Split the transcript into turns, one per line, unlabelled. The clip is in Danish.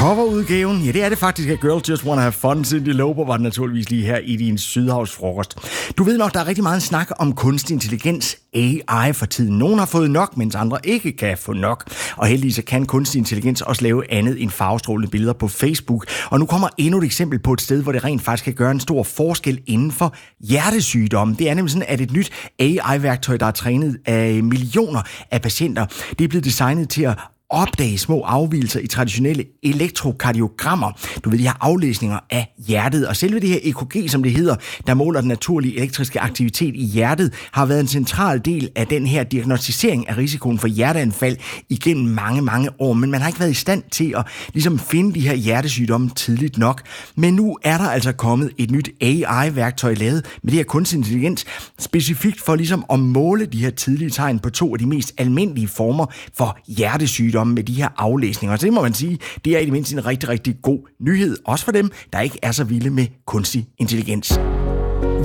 Coverudgaven, ja det er det faktisk af Girls Just Wanna Have Fun. Cyndi Lauper var det naturligvis lige her i din Sydhavsfrokost. Du ved nok, der er rigtig meget snak om kunstig intelligens, AI for tiden. Nogle har fået nok, mens andre ikke kan få nok. Og heldigvis kan kunstig intelligens også lave andet end farvestrålende billeder på Facebook. Og nu kommer endnu et eksempel på et sted, hvor det rent faktisk kan gøre en stor forskel inden for hjertesygdomme. Det er nemlig sådan, at et nyt AI-værktøj, der er trænet af millioner af patienter, det er blevet designet til at opdage små afvigelser i traditionelle elektrokardiogrammer. Du ved, de her aflæsninger af hjertet. Og selve det her EKG, som det hedder, der måler den naturlige elektriske aktivitet i hjertet, har været en central del af den her diagnostisering af risikoen for hjerteanfald igennem mange, mange år. Men man har ikke været i stand til at ligesom finde de her hjertesygdomme tidligt nok. Men nu er der altså kommet et nyt AI-værktøj lavet med det her kunstig intelligens, specifikt for ligesom at måle de her tidlige tegn på to af de mest almindelige former for hjertesygdomme med de her aflæsninger. Så det må man sige, det er i det mindste en rigtig, rigtig god nyhed, også for dem, der ikke er så vilde med kunstig intelligens.